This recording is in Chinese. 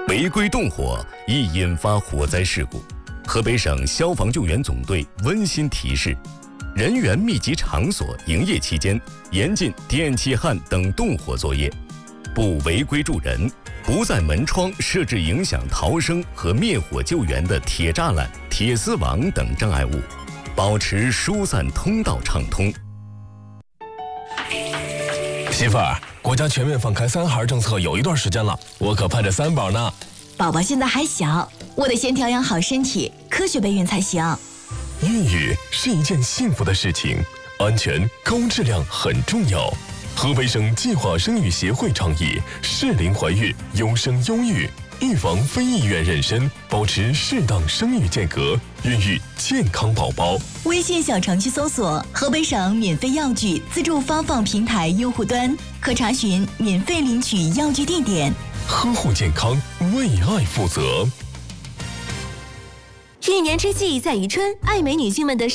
违规动火易引发火灾事故。河北省消防救援总队温馨提示：人员密集场所营业期间，严禁电气焊等动火作业，不违规助人，不在门窗设置影响逃生和灭火救援的铁栅栏、铁丝网等障碍物，保持疏散通道畅通。 媳妇儿，国家全面放开3孩政策有一段时间了，我可盼着3宝呢。 宝宝现在还小，我得先调养好身体，科学备孕才行。 孕育是一件幸福的事情，安全高质量很重要。河北省计划生育协会倡议适龄怀孕，优生优育，预防非意愿妊娠，保持适当生育间隔，孕育健康宝宝。 微信小程序搜索河北省免费药具自助发放平台用户端，可查询免费领取药具地点。 呵护健康，为爱负责。 一年之计在于春，爱美女性们的